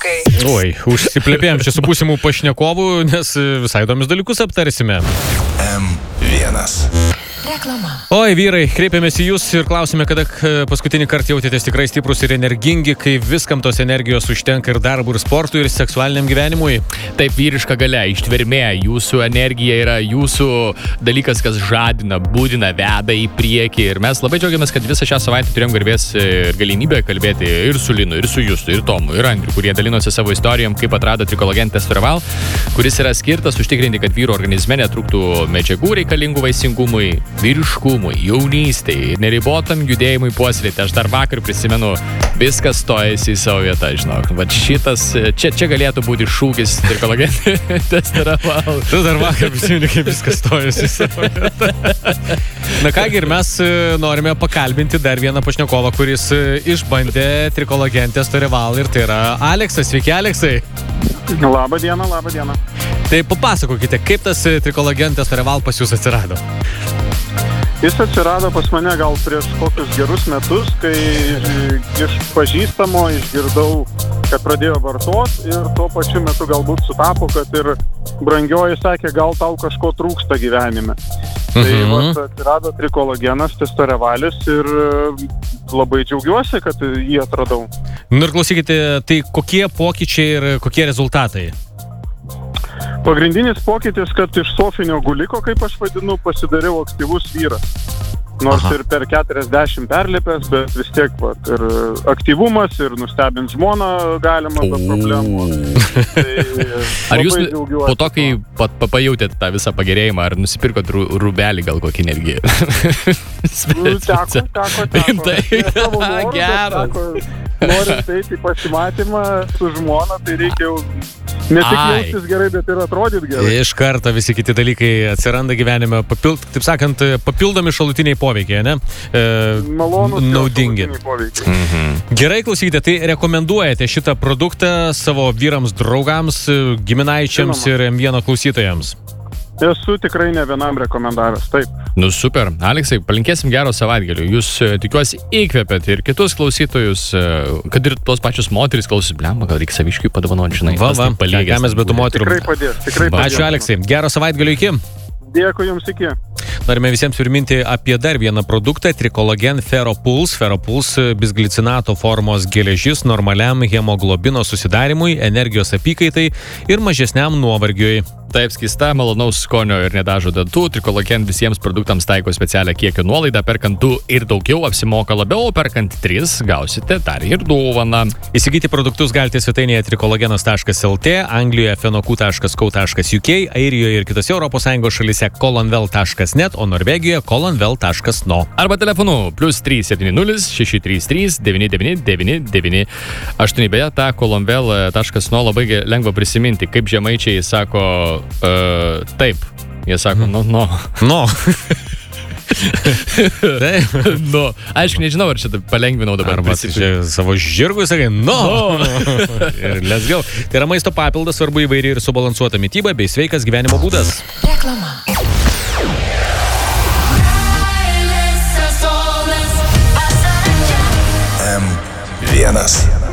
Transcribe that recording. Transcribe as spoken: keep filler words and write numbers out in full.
Pasakokai. Oi, užsiplėpėjom čia su būsimų pašnekovų, nes visai įdomius dalykus aptarsime. M vienas. Reklama. Oi, vyrai, kreipiamės į jūs ir klausime, kada paskutinį kartą jautėtės tikrai stiprus ir energingi, kai viskam tos energijos užtenka ir darbų, ir sportui, ir seksualiniam gyvenimui. Taip, vyriška galia, ištvermė, jūsų energija yra jūsų dalykas, kas žadina, būdina, veda į priekį. Ir mes labai džiaugiamės, kad visą šią savaitę turėjom garbės ir galimybę kalbėti ir su Linu, ir su Justu, ir Tomu, ir Andriu, kurie dalinosi savo istorijom, kaip atrado Trikolagen Testoreval, kuris yra skirtas užtikrinti, kad vyro organizme netrūktų medžiagų reikalingų vaisingumui, vyriškumui, jaunystei, neribotam judėjimui puoselėti. Aš dar vakar prisimenu, viskas stojasi į savo vietą, žinok. Vat šitas, čia, čia galėtų būti šūkis Trikolagen Testoreval. Tu dar vakar prisimeni, kaip viskas stojasi į savo vietą. Na kągi, ir mes norime pakalbinti dar vieną pašnekovą, kuris išbandė Trikolagen Testoreval, ir tai yra Aleksas. Sveiki, Aleksai. Labą dieną, labą dieną. Tai papasakokite, kaip tas Trikolagen Testoreval pas jūs atsirado? Jis atsirado pas mane gal prieš kokius gerus metus, kai iš pažįstamo išgirdau, kad pradėjo vartoti, ir tuo pačiu metu galbūt sutapo, kad ir brangioji sakė, gal tau kažko trūksta gyvenime. Mhm. Tai vat, atsirado Trikolagenas Testorevalis ir labai džiaugiuosi, kad jį atradau. Nu ir klausykite, tai kokie pokyčiai ir kokie rezultatai? Pagrindinis pokytis, kad iš sofinio guliko, kaip aš vadinu, pasidariau aktyvus vyras. Nors Aha. ir per keturiasdešimt perlipęs, bet vis tiek vat, ir aktyvumas, ir nustebint žmoną galima be problemų. Tai ar jūs po to, kai pajautėte tą visą pagerėjimą, ar nusipirkot rūbelį gal kokį netgi? Teko, teko, teko. Tai geras. Norint eiti į pasimatymą su žmona, tai reikia jau ne tik jaustis gerai, bet ir atrodyti gerai. Iš karto visi kiti dalykai atsiranda gyvenime, papild, taip sakant, papildomi šalutiniai poveikiai, ne? E, Malonus naudingi. Mhm. Gerai, klausykite, tai rekomenduojate šitą produktą savo vyrams, draugams, giminaičiams Žinoma. ir M vienas klausytojams? Esu tikrai ne vienam rekomendavęs, taip. Nu super. Aleksai, palinkėsim gero savaitgalio. Jūs, tikiuosi, įkvėpėt ir kitus klausytojus, kad ir tos pačios moterys klausysis, blemba, gal reikia saviškiai padovanoti, žinai. Va, va, ką mes be tų moterų. Tikrai padės, tikrai padės. Ačiū, Aleksai. Gero savaitgalio, iki. Dėkui jums, iki. Norime visiems priminti apie dar vieną produktą, Trikolagen Ferropuls. Ferropuls bisglicinato formos geležis normaliam hemoglobino susidarimui, energijos apykaitai ir mažesniam nuovargiui. Taip, skysta, malonaus skonio ir nedažo dantų. Trikolagen visiems produktams taiko specialią kiekio nuolaidą. Perkant du ir daugiau apsimoka labiau, perkant tris gausite dar ir dovaną. Įsigyti produktus galite svetainėje trikolagenas taškas el tė, Anglijoje fenoku taškas co taškas uk, Airijoje ir kitose Europos Sąjungos šalyse colonvel taškas net, o Norvegijoje colonvel taškas no. Arba telefonu plus trys septyni nulis šeši trys trys devyni devyni devyni devyni aštuoni. Beje, tą colonvel taškas no labai lengva prisiminti, kaip žemaičiai sako. Uh, taip, jie sako, no, no. No. Taip. No. Aišku, nežinau, ar čia palengvinau dabar. Arba čia savo žirgui sakai, no. No. Ir let's go. Tai yra maisto papildas, svarbu įvairi ir subalansuota mityba bei sveikas gyvenimo būdas. Reklama. M vienas.